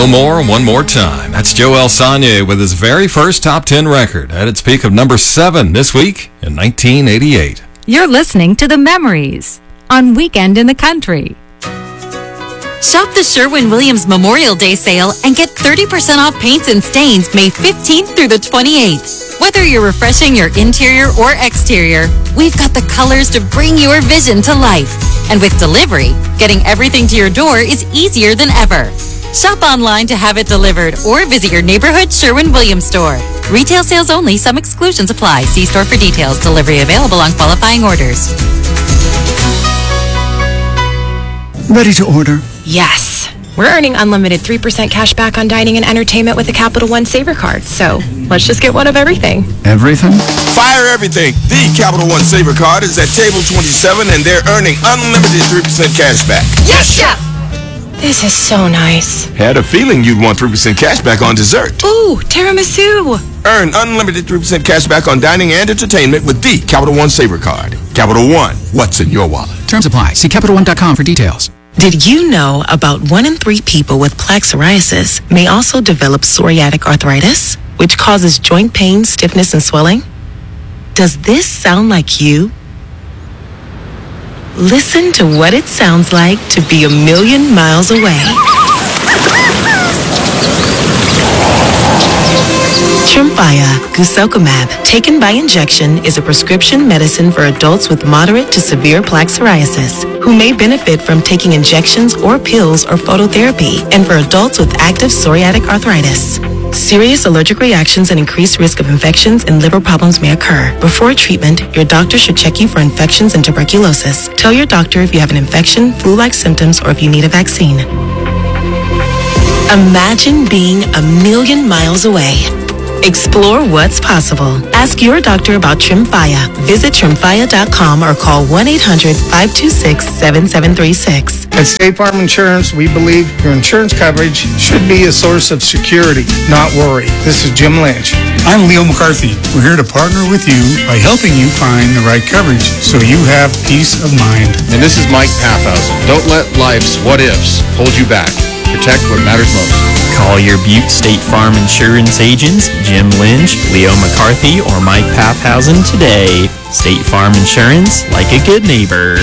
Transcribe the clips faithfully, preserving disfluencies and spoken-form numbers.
No More, One More Time. That's Joel Sonnier with his very first top ten record at its peak of number seven this week in nineteen eighty-eight. You're listening to The Memories on Weekend in the Country. Shop the Sherwin-Williams Memorial Day sale and get thirty percent off paints and stains May fifteenth through the twenty-eighth. Whether you're refreshing your interior or exterior, we've got the colors to bring your vision to life. And with delivery, getting everything to your door is easier than ever. Shop online to have it delivered or visit your neighborhood Sherwin-Williams store. Retail sales only. Some exclusions apply. See store for details. Delivery available on qualifying orders. Ready to order? Yes. We're earning unlimited three percent cash back on dining and entertainment with the Capital One Saver Card. So let's just get one of everything. Everything? Fire everything. The Capital One Saver Card is at table twenty-seven, and they're earning unlimited three percent cash back. Yes, Chef! This is so nice. Had a feeling you'd want three percent cash back on dessert. Ooh, tiramisu. Earn unlimited three percent cash back on dining and entertainment with the Capital One Saver Card. Capital One, what's in your wallet? Terms apply. See Capital One dot com for details. Did you know about one in three people with plaque psoriasis may also develop psoriatic arthritis, which causes joint pain, stiffness, and swelling? Does this sound like you? Listen to what it sounds like to be a million miles away. Tremfya guselkumab, taken by injection, is a prescription medicine for adults with moderate to severe plaque psoriasis who may benefit from taking injections or pills or phototherapy, and for adults with active psoriatic arthritis. Serious allergic reactions and increased risk of infections and liver problems may occur. Before treatment, your doctor should check you for infections and tuberculosis. Tell your doctor if you have an infection, flu-like symptoms, or if you need a vaccine. Imagine being a million miles away. Explore what's possible. Ask your doctor about Tremfya. Visit Tremfya dot com or call one eight hundred, five two six, seven seven three six. At State Farm Insurance, we believe your insurance coverage should be a source of security, not worry. This is Jim Lynch. I'm Leo McCarthy. We're here to partner with you by helping you find the right coverage so you have peace of mind. And this is Mike Paffhausen. Don't let life's what-ifs hold you back. Protect what matters most. Call your Butte State Farm Insurance agents, Jim Lynch, Leo McCarthy, or Mike Paffhausen today. State Farm Insurance, like a good neighbor.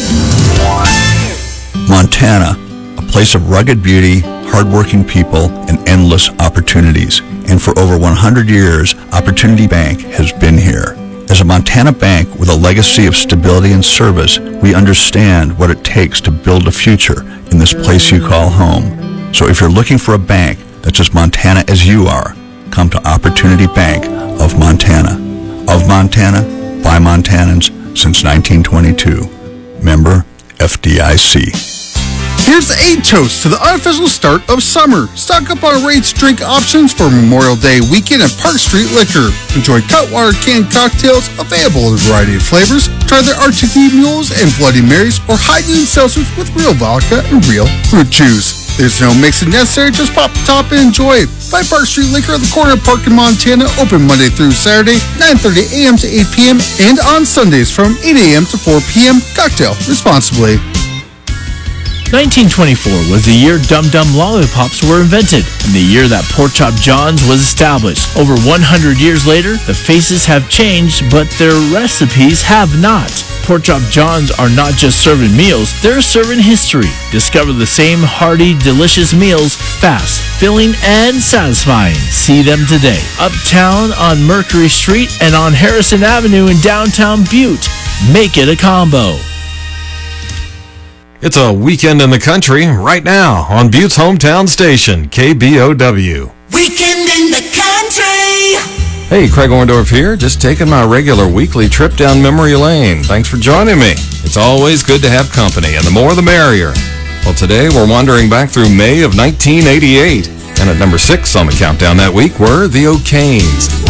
Montana, a place of rugged beauty, hardworking people, and endless opportunities. And for over one hundred years, Opportunity Bank has been here. As a Montana bank with a legacy of stability and service, we understand what it takes to build a future in this place you call home. So if you're looking for a bank that's as Montana as you are, come to Opportunity Bank of Montana. Of Montana, by Montanans since nineteen twenty-two. Member F D I C. Here's a toast to the unofficial start of summer. Stock up on rates drink options for Memorial Day weekend at Park Street Liquor. Enjoy Cutwater canned cocktails available in a variety of flavors. Try their Arctic Mules and Bloody Marys or High Noon Seltzers with real vodka and real fruit juice. There's no mixing necessary, just pop the top and enjoy it. Find Park Street Liquor at the corner of Park in Montana, open Monday through Saturday, nine thirty a.m. to eight p.m. and on Sundays from eight a.m. to four p.m. Cocktail responsibly. nineteen twenty-four was the year Dum Dum Lollipops were invented, and the year that Pork Chop John's was established. Over one hundred years later, the faces have changed, but their recipes have not. Pork Chop John's are not just serving meals, they're serving history. Discover the same hearty, delicious meals, fast, filling, and satisfying. See them today. Uptown on Mercury Street and on Harrison Avenue in downtown Butte. Make it a combo. It's a weekend in the country right now on Butte's hometown station, K B O W. Weekend in the country. Hey, Craig Orndorff here, just taking my regular weekly trip down memory lane. Thanks for joining me. It's always good to have company, and the more the merrier. Well, today we're wandering back through May of nineteen eighty-eight. And at number six on the countdown that week were the O'Kanes.